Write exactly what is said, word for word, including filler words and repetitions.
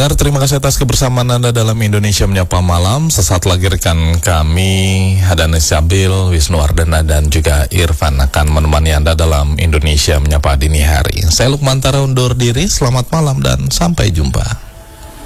Pendengar, terima kasih atas kebersamaan Anda dalam Indonesia Menyapa Malam. Sesaat lagi rekan kami Hadanes Sabil, Wisnu Ardana dan juga Irfan akan menemani Anda dalam Indonesia Menyapa Dini Hari. Saya Lukman Tara undur diri, selamat malam dan sampai jumpa.